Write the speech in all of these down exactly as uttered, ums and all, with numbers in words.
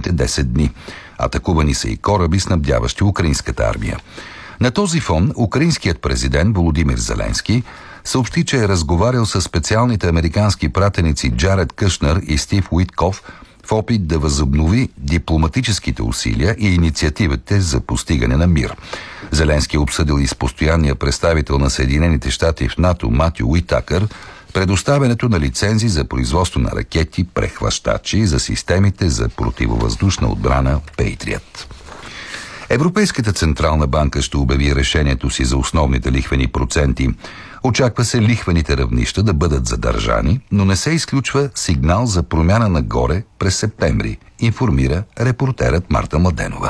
следващите десет дни. Атакувани са и кораби, снабдяващи украинската армия. На този фон украинският президент Володимир Зеленски съобщи, че е разговарял с специалните американски пратеници Джаред Кушнер и Стив Уитков в опит да възобнови дипломатическите усилия и инициативите за постигане на мир. Зеленски е обсъдил и с постоянния представител на Съединените щати в НАТО Матю Уитакър предоставянето на лицензи за производство на ракети, прехващачи за системите за противовъздушна отбрана Patriot. Европейската централна банка ще обяви решението си за основните лихвени проценти. Очаква се лихвените равнища да бъдат задържани, но не се изключва сигнал за промяна нагоре през септември, информира репортерът Марта Младенова.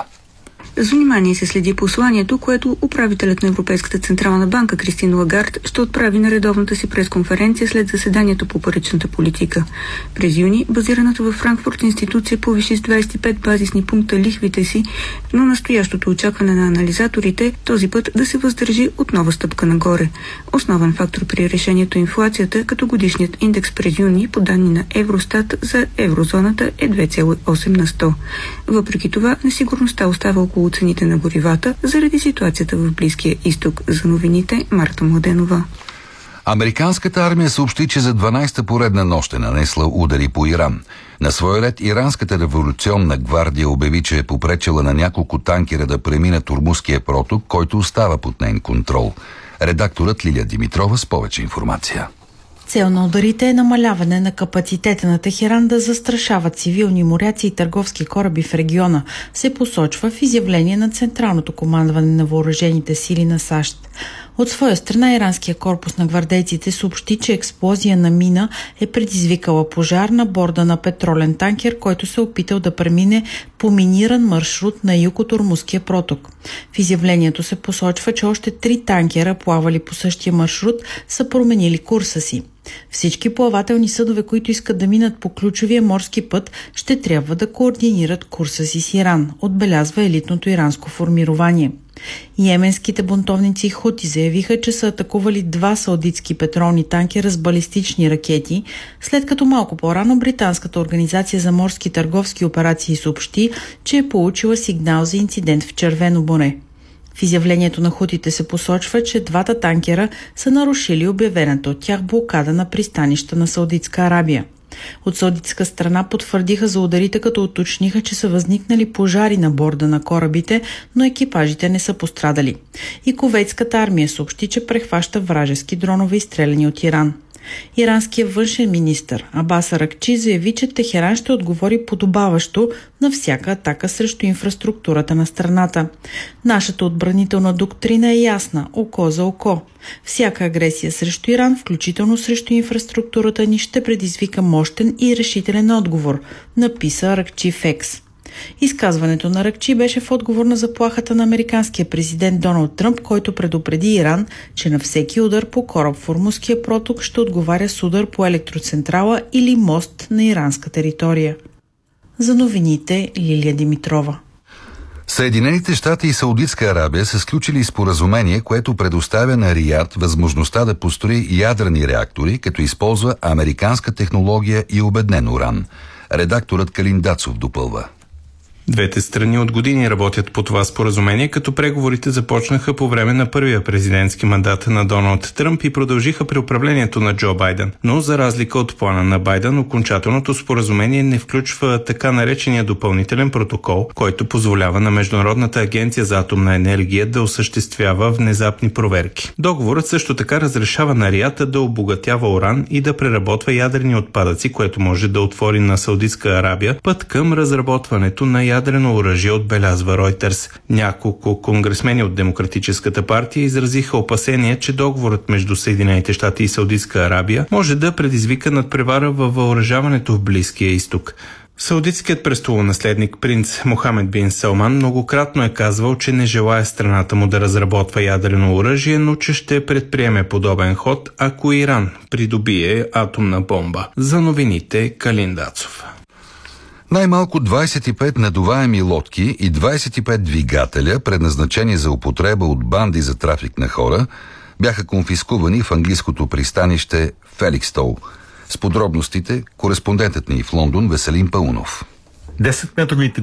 С внимание се следи посланието, което управителят на Европейската централна банка Кристин Лагард ще отправи на редовната си пресконференция след заседанието по паричната политика. През юни базираната във Франкфурт институция повиши с двадесет и пет базисни пункта лихвите си, но настоящото очакване на анализаторите този път да се въздържи от нова стъпка нагоре. Основен фактор при решението е инфлацията, като годишният индекс през юни по данни на Евростат за еврозоната е две цяло и осем на сто. Въпреки това, несигурността остава около цените на горивата заради ситуацията в Близкия изток. За новините Марта Младенова. Американската армия съобщи, че за дванадесета поредна нощ е нанесла удари по Иран. На свой ред Иранската революционна гвардия обяви, че е попречила на няколко танкера да преминат Ормузския проток, който остава под нейн контрол. Редакторът Лилия Димитрова с повече информация. Цел на ударите е намаляване на капацитета на Техеран да застрашават цивилни моряци и търговски кораби в региона, се посочва в изявление на Централното командване на въоръжените сили на САЩ. От своя страна Иранския корпус на гвардейците съобщи, че експлозия на мина е предизвикала пожар на борда на петролен танкер, който се опитал да премине по миниран маршрут на юг от Ормузския проток. В изявлението се посочва, че още три танкера, плавали по същия маршрут, са променили курса си. Всички плавателни съдове, които искат да минат по ключовия морски път, ще трябва да координират курса си с Иран, отбелязва елитното иранско формирование. Йеменските бунтовници Хути заявиха, че са атакували два саудитски петролни танкера с балистични ракети, след като малко по-рано британската организация за морски търговски операции съобщи, че е получила сигнал за инцидент в Червено море. В изявлението на хутите се посочва, че двата танкера са нарушили обявената от тях блокада на пристанища на Саудитска Арабия. От саудитска страна потвърдиха за ударите, като уточниха, че са възникнали пожари на борда на корабите, но екипажите не са пострадали. И кувейтската армия съобщи, че прехваща вражески дронове, изстреляни от Иран. Иранският външен министър Абас Аракчи заяви, че Техеран ще отговори подобаващо на всяка атака срещу инфраструктурата на страната. Нашата отбранителна доктрина е ясна – око за око. Всяка агресия срещу Иран, включително срещу инфраструктурата ни, ще предизвика мощен и решителен отговор, написа Аракчи в Екс. Изказването на Аракчи беше в отговор на заплахата на американския президент Доналд Тръмп, който предупреди Иран, че на всеки удар по кораб в Ормузския проток ще отговаря с удар по електроцентрала или мост на иранска територия. За новините Лилия Димитрова. Съединените щати и Саудитска Арабия са сключили споразумение, което предоставя на Рияд възможността да построи ядрени реактори, като използва американска технология и обеднен уран. Редакторът Калин Дацов допълва. Двете страни от години работят по това споразумение, като преговорите започнаха по време на първия президентски мандат на Доналд Тръмп и продължиха при управлението на Джо Байден. Но за разлика от плана на Байден, окончателното споразумение не включва така наречения допълнителен протокол, който позволява на Международната агенция за атомна енергия да осъществява внезапни проверки. Договорът също така разрешава на Рияд да обогатява уран и да преработва ядрени отпадъци, което може да отвори на Саудитска Арабия път към разработването на ядрено оръжие, отбелязва Ройтерс. Няколко конгресмени от Демократическата партия изразиха опасение, че договорът между Съединените щати и Саудитска Арабия може да предизвика надпревара във въоръжаването в Близкия изток. Саудитският престолонаследник принц Мохамед бин Салман многократно е казвал, че не желае страната му да разработва ядрено оръжие, но че ще предприеме подобен ход, ако Иран придобие атомна бомба. За новините Калин Дацов. Най-малко двадесет и пет надуваеми лодки и двадесет и пет двигателя, предназначени за употреба от банди за трафик на хора, бяха конфискувани в английското пристанище Феликстоу. С подробностите кореспондентът ни в Лондон Веселин Паунов. десетметровите